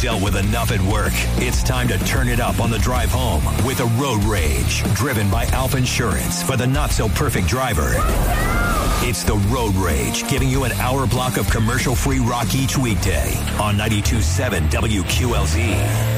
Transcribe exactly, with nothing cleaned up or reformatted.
dealt with enough at work. It's time to turn it up on the drive home with a Road Rage, driven by Alf Insurance for the not-so-perfect driver. It's the Road Rage, giving you an hour block of commercial-free rock each weekday on ninety-two point seven W Q L Z.